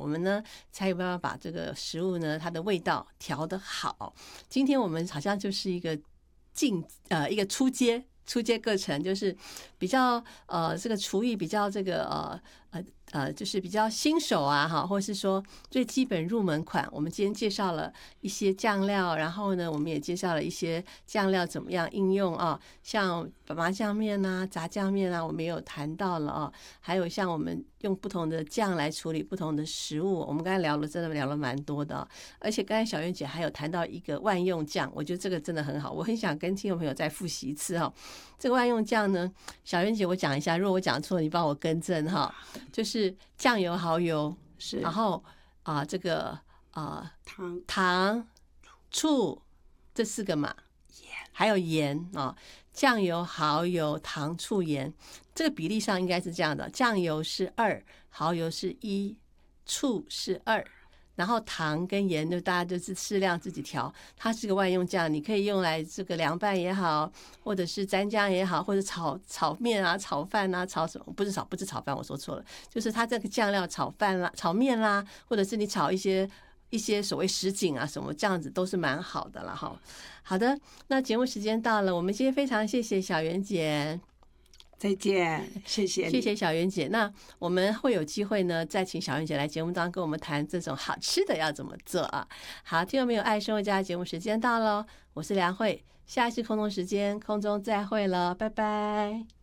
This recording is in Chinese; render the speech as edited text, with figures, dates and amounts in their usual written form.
我们呢才有办法把这个食物呢它的味道调得好。今天我们好像就是一个一个初阶课程，就是比较这个厨艺比较这个就是比较新手啊哈，或是说最基本入门款。我们今天介绍了一些酱料，然后呢，我们也介绍了一些酱料怎么样应用啊，像麻酱面啊、炸酱面啊，我们也有谈到了啊。还有像我们用不同的酱来处理不同的食物，我们刚才真的聊了蛮多的。而且刚才小媛姐还有谈到一个万用酱，我觉得这个真的很好，我很想跟听众朋友再复习一次哈。这个万用酱呢，小媛姐我讲一下，如果我讲错，你帮我更正哈。就是酱油、蚝油， 是， 然后这个糖、 醋这4个嘛，还有盐啊。酱油、蚝油、糖、醋、盐，这个比例上应该是这样的：酱油是2，蚝油是1，醋是2。然后糖跟盐就大家就是适量自己调，它是个万用酱，你可以用来这个凉拌也好，或者是蘸酱也好，或者炒面啊、炒饭啊、炒什么不是炒饭，我说错了，就是它这个酱料炒饭啦、炒面啦，或者是你炒一些所谓什锦啊什么，这样子都是蛮好的了哈。好的，那节目时间到了，我们今天非常谢谢小媛姐。 再见，谢谢小媛姐。那我们会有机会呢，再请小媛姐来节目当中跟我们谈这种好吃的要怎么做啊。好，听众朋友，爱生活家节目时间到了，我是梁慧，下一次空中时间空中再会了，拜拜。